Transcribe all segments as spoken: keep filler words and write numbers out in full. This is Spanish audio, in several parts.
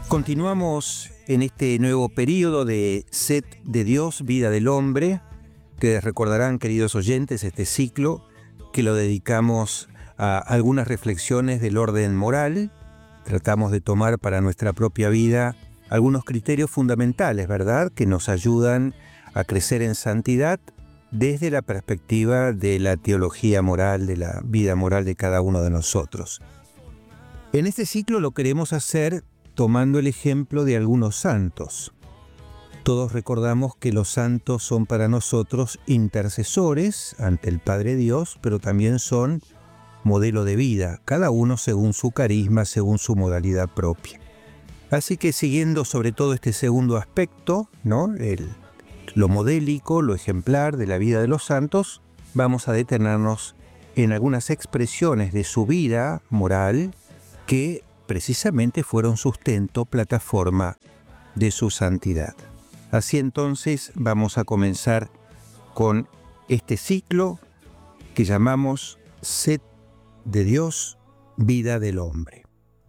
Continuamos en este nuevo periodo de Sed de Dios, Vida del Hombre. Ustedes recordarán, queridos oyentes, este ciclo que lo dedicamos a algunas reflexiones del orden moral. Tratamos de tomar para nuestra propia vida algunos criterios fundamentales, ¿verdad?, que nos ayudan a crecer en santidad desde la perspectiva de la teología moral, de la vida moral de cada uno de nosotros. En este ciclo lo queremos hacer tomando el ejemplo de algunos santos. Todos recordamos que los santos son para nosotros intercesores ante el Padre Dios, pero también son modelo de vida, cada uno según su carisma, según su modalidad propia. Así que siguiendo sobre todo este segundo aspecto, ¿no?, el, lo modélico, lo ejemplar de la vida de los santos, vamos a detenernos en algunas expresiones de su vida moral que precisamente fueron sustento, plataforma de su santidad. Así entonces vamos a comenzar con este ciclo que llamamos Sed de Dios, Vida del Hombre.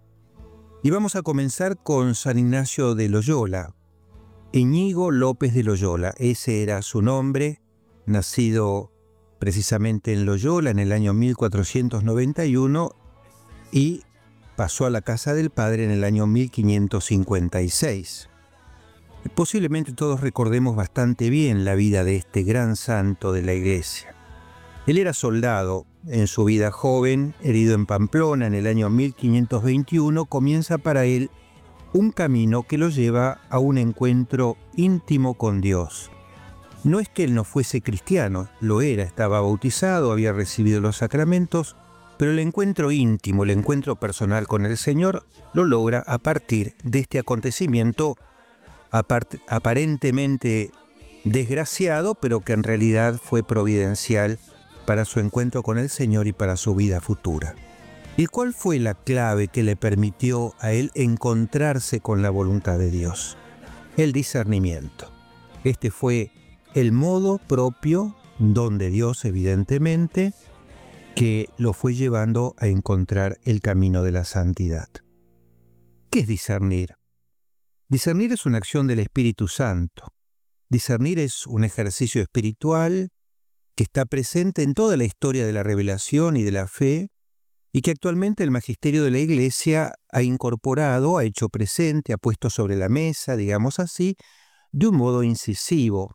Y vamos a comenzar con San Ignacio de Loyola, Íñigo López de Loyola. Ese era su nombre, nacido precisamente en Loyola en el año mil cuatrocientos noventa y uno y pasó a la casa del Padre en el año mil quinientos cincuenta y seis. Posiblemente todos recordemos bastante bien la vida de este gran santo de la Iglesia. Él era soldado. En su vida joven, herido en Pamplona en el año mil quinientos veintiuno, comienza para él un camino que lo lleva a un encuentro íntimo con Dios. No es que él no fuese cristiano, lo era, estaba bautizado, había recibido los sacramentos, pero el encuentro íntimo, el encuentro personal con el Señor, lo logra a partir de este acontecimiento apart- aparentemente desgraciado, pero que en realidad fue providencial para su encuentro con el Señor y para su vida futura. ¿Y cuál fue la clave que le permitió a él encontrarse con la voluntad de Dios? El discernimiento. Este fue el modo propio, don de Dios evidentemente, que lo fue llevando a encontrar el camino de la santidad. ¿Qué es discernir? Discernir es una acción del Espíritu Santo. Discernir es un ejercicio espiritual que está presente en toda la historia de la revelación y de la fe y que actualmente el magisterio de la Iglesia ha incorporado, ha hecho presente, ha puesto sobre la mesa, digamos así, de un modo incisivo.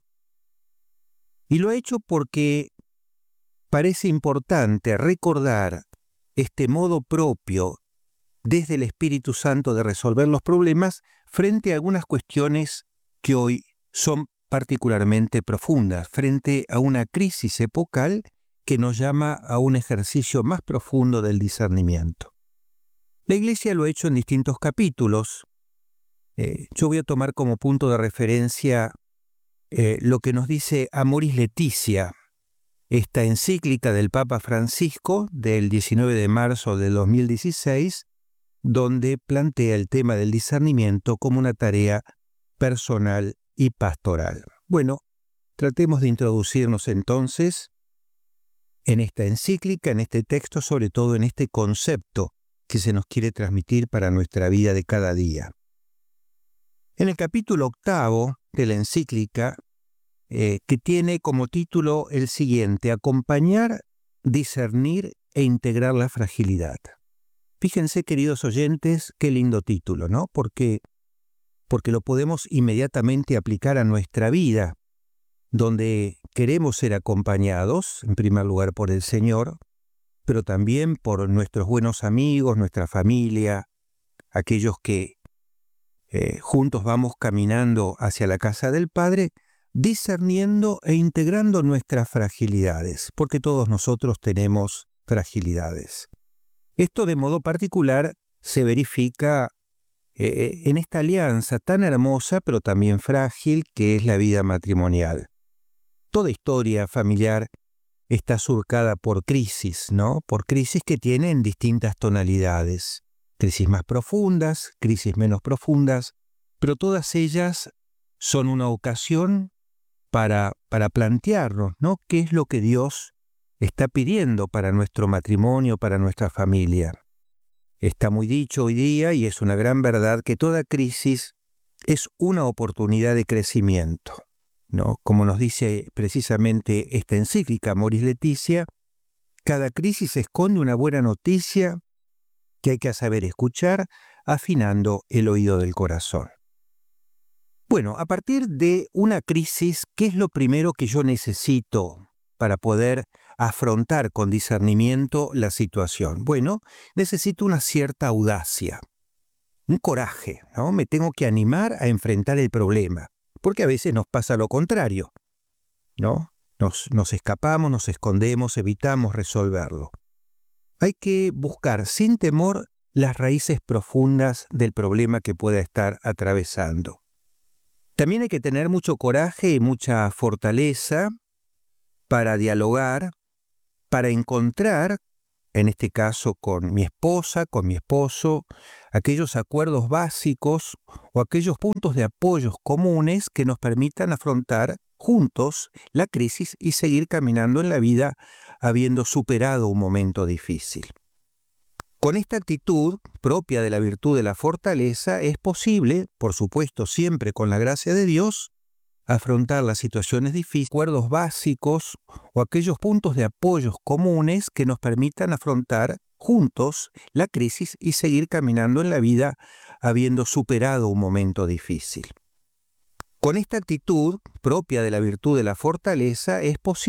Y lo ha hecho porque parece importante recordar este modo propio desde el Espíritu Santo de resolver los problemas frente a algunas cuestiones que hoy son particularmente profundas, frente a una crisis epocal que nos llama a un ejercicio más profundo del discernimiento. La Iglesia lo ha hecho en distintos capítulos. Eh, yo voy a tomar como punto de referencia eh, lo que nos dice Amoris Laetitia, esta encíclica del Papa Francisco del diecinueve de marzo de dos mil dieciséis, donde plantea el tema del discernimiento como una tarea personal y pastoral. Bueno, tratemos de introducirnos entonces en esta encíclica, en este texto, sobre todo en este concepto que se nos quiere transmitir para nuestra vida de cada día. En el capítulo octavo de la encíclica, Eh, que tiene como título el siguiente: acompañar, discernir e integrar la fragilidad. Fíjense, queridos oyentes, qué lindo título, ¿no? Porque, porque lo podemos inmediatamente aplicar a nuestra vida, donde queremos ser acompañados, en primer lugar por el Señor, pero también por nuestros buenos amigos, nuestra familia, aquellos que eh, juntos vamos caminando hacia la casa del Padre, discerniendo e integrando nuestras fragilidades, porque todos nosotros tenemos fragilidades. Esto de modo particular se verifica eh, en esta alianza tan hermosa pero también frágil que es la vida matrimonial. Toda historia familiar está surcada por crisis, ¿no? Por crisis que tienen distintas tonalidades. Crisis más profundas, crisis menos profundas, pero todas ellas son una ocasión Para, para plantearnos, ¿no?, qué es lo que Dios está pidiendo para nuestro matrimonio, para nuestra familia. Está muy dicho hoy día y es una gran verdad que toda crisis es una oportunidad de crecimiento, ¿no? Como nos dice precisamente esta encíclica Amoris Laetitia, cada crisis esconde una buena noticia que hay que saber escuchar, afinando el oído del corazón. Bueno, a partir de una crisis, ¿qué es lo primero que yo necesito para poder afrontar con discernimiento la situación? Bueno, necesito una cierta audacia, un coraje, ¿no? Me tengo que animar a enfrentar el problema, porque a veces nos pasa lo contrario, ¿no? Nos, nos escapamos, nos escondemos, evitamos resolverlo. Hay que buscar sin temor las raíces profundas del problema que pueda estar atravesando. También hay que tener mucho coraje y mucha fortaleza para dialogar, para encontrar, en este caso con mi esposa, con mi esposo, aquellos acuerdos básicos o aquellos puntos de apoyo comunes que nos permitan afrontar juntos la crisis y seguir caminando en la vida habiendo superado un momento difícil. Con esta actitud, propia de la virtud de la fortaleza, es posible, por supuesto siempre con la gracia de Dios, afrontar las situaciones difíciles, acuerdos básicos o aquellos puntos de apoyo comunes que nos permitan afrontar juntos la crisis y seguir caminando en la vida habiendo superado un momento difícil. Con esta actitud, propia de la virtud de la fortaleza, es posible